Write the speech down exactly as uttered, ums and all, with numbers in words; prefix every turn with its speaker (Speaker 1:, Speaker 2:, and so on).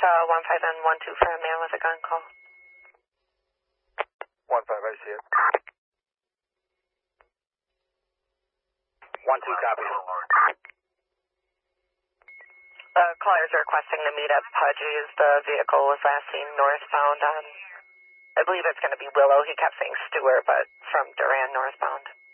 Speaker 1: uh, one five and one two for a man with a gun call.
Speaker 2: one five, I see it. one two, copy.
Speaker 1: Uh, callers are requesting to meet at Pudgy's. The vehicle was last seen northbound on, I believe it's going to be Willow. He kept saying Stewart, but from Duran northbound.